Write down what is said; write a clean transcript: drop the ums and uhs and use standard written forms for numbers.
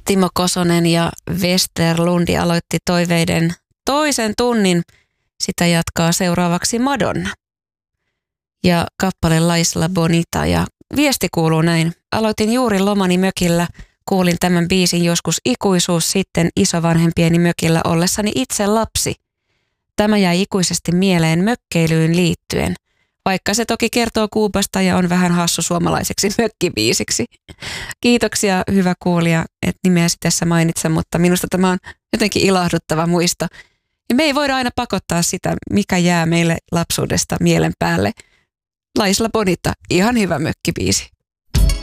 Timo Kosonen ja Westerlundi aloitti toiveiden toisen tunnin. Sitä jatkaa seuraavaksi Madonna. Ja kappale La Isla Bonita ja viesti kuuluu näin. Aloitin juuri lomani mökillä. Kuulin tämän biisin joskus ikuisuus sitten isovanhempieni mökillä ollessani itse lapsi. Tämä jäi ikuisesti mieleen mökkeilyyn liittyen. Vaikka se toki kertoo Kuubasta ja on vähän hassu suomalaiseksi mökkibiisiksi. Kiitoksia hyvä kuulija, että nimeäsi tässä mainitsen, mutta minusta tämä on jotenkin ilahduttava muisto. Ja me ei voida aina pakottaa sitä, mikä jää meille lapsuudesta mielen päälle. La Isla Bonita, ihan hyvä mökkibiisi.